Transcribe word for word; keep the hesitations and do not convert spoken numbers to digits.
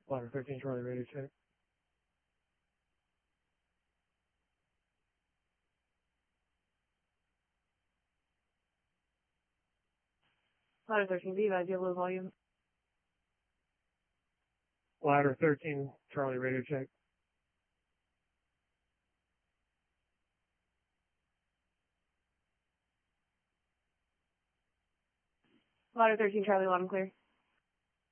Ladder thirteen, Charlie, radio check. Ladder thirteen, be advised you have low volume. Ladder thirteen, Charlie, radio check. Ladder thirteen, Charlie, loud and clear.